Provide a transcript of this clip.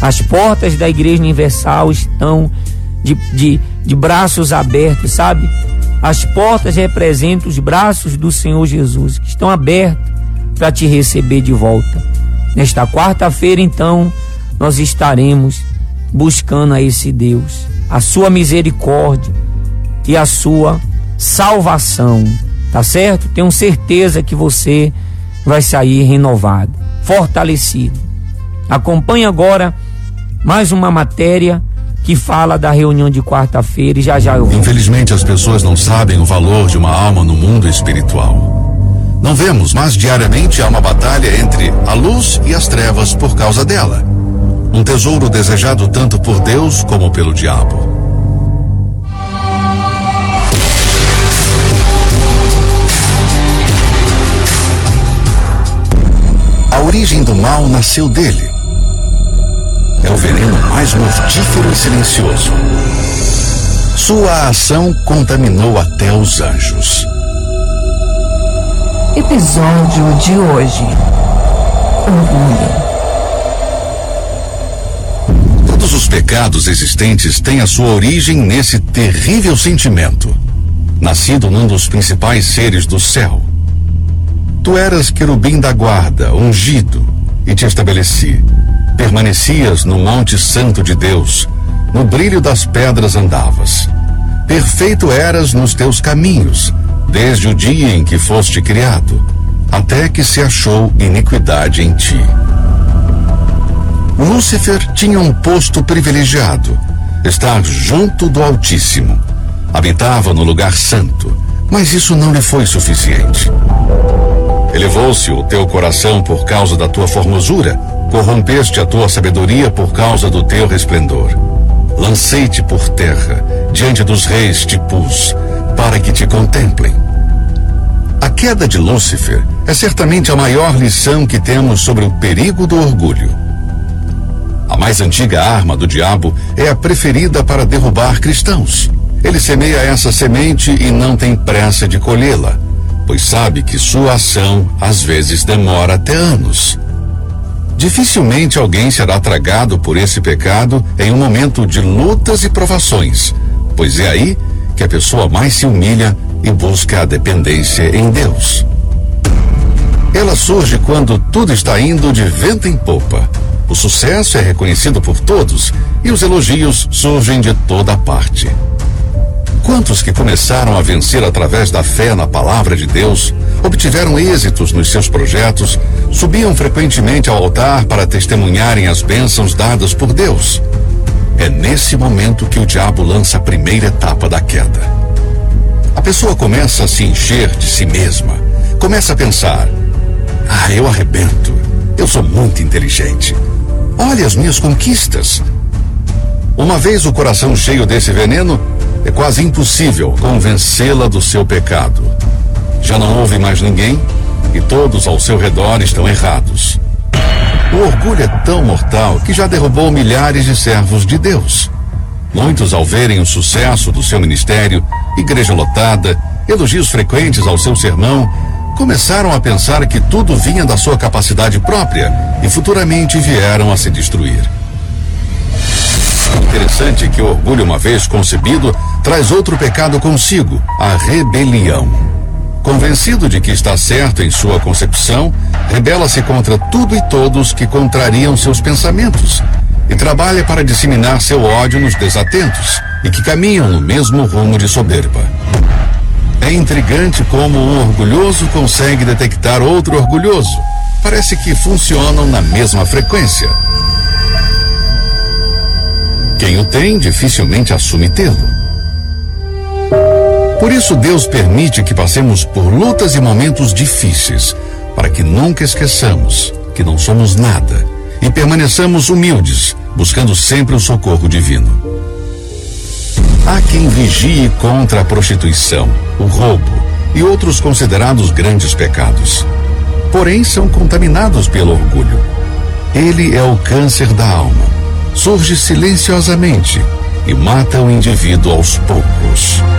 As portas da Igreja Universal estão de braços abertos, sabe? As portas representam os braços do Senhor Jesus, que estão abertos para te receber de volta. Nesta quarta-feira, então, nós estaremos buscando a esse Deus, a sua misericórdia e a sua salvação, tá certo? Tenho certeza que você vai sair renovado, fortalecido. Acompanhe agora mais uma matéria que fala da reunião de quarta-feira e já eu vou. Infelizmente, as pessoas não sabem o valor de uma alma no mundo espiritual. Não vemos, mas diariamente há uma batalha entre a luz e as trevas por causa dela. Um tesouro desejado tanto por Deus como pelo diabo. A origem do mal nasceu dele. É o veneno mais mortífero e silencioso. Sua ação contaminou até os anjos. Episódio de hoje: orgulho. Todos os pecados existentes têm a sua origem nesse terrível sentimento, nascido num dos principais seres do céu. Tu eras querubim da guarda, ungido, e te estabeleci. Permanecias no monte santo de Deus, no brilho das pedras andavas. Perfeito eras nos teus caminhos, desde o dia em que foste criado, até que se achou iniquidade em ti. Lúcifer tinha um posto privilegiado, estar junto do Altíssimo. Habitava no lugar santo, mas isso não lhe foi suficiente. Elevou-se o teu coração por causa da tua formosura, corrompeste a tua sabedoria por causa do teu resplendor. Lancei-te por terra, diante dos reis te pus, para que te contemplem. A queda de Lúcifer é certamente a maior lição que temos sobre o perigo do orgulho. A mais antiga arma do diabo é a preferida para derrubar cristãos. Ele semeia essa semente e não tem pressa de colhê-la, pois sabe que sua ação às vezes demora até anos. Dificilmente alguém será tragado por esse pecado em um momento de lutas e provações, pois é aí que a pessoa mais se humilha e busca a dependência em Deus. Ela surge quando tudo está indo de vento em popa. O sucesso é reconhecido por todos e os elogios surgem de toda parte. Quantos que começaram a vencer através da fé na palavra de Deus, obtiveram êxitos nos seus projetos, subiam frequentemente ao altar para testemunharem as bênçãos dadas por Deus? É nesse momento que o diabo lança a primeira etapa da queda. A pessoa começa a se encher de si mesma, começa a pensar: eu arrebento, eu sou muito inteligente, olha as minhas conquistas. Uma vez o coração cheio desse veneno, é quase impossível convencê-la do seu pecado. Já não ouve mais ninguém e todos ao seu redor estão errados. O orgulho é tão mortal que já derrubou milhares de servos de Deus. Muitos, ao verem o sucesso do seu ministério, igreja lotada, elogios frequentes ao seu sermão, começaram a pensar que tudo vinha da sua capacidade própria e futuramente vieram a se destruir. Interessante que o orgulho, uma vez concebido, traz outro pecado consigo, a rebelião. Convencido de que está certo em sua concepção, rebela-se contra tudo e todos que contrariam seus pensamentos e trabalha para disseminar seu ódio nos desatentos e que caminham no mesmo rumo de soberba. É intrigante como um orgulhoso consegue detectar outro orgulhoso. Parece que funcionam na mesma frequência. Quem o tem dificilmente assume tê-lo. Por isso Deus permite que passemos por lutas e momentos difíceis, para que nunca esqueçamos que não somos nada e permaneçamos humildes, buscando sempre o socorro divino. Há quem vigie contra a prostituição, o roubo e outros considerados grandes pecados. Porém, são contaminados pelo orgulho. Ele é o câncer da alma. Surge silenciosamente e mata o indivíduo aos poucos.